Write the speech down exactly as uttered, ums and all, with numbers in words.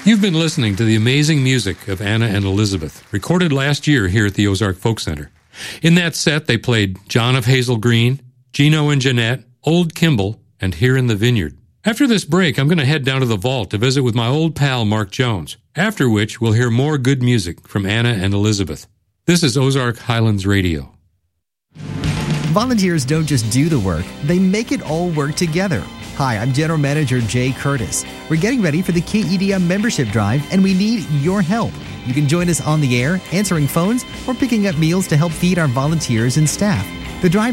You've been listening to the amazing music of Anna and Elizabeth, recorded last year here at the Ozark Folk Center. In that set, they played John of Hazel Green, Gino and Jeanette, Old Kimball, and Here in the Vineyard. After this break, I'm going to head down to the vault to visit with my old pal Mark Jones, after which we'll hear more good music from Anna and Elizabeth. This is Ozark Highlands Radio. Volunteers don't just do the work, they make it all work together. Hi, I'm General Manager Jay Curtis. We're getting ready for the K E D M membership drive, and we need your help. You can join us on the air, answering phones, or picking up meals to help feed our volunteers and staff. The drive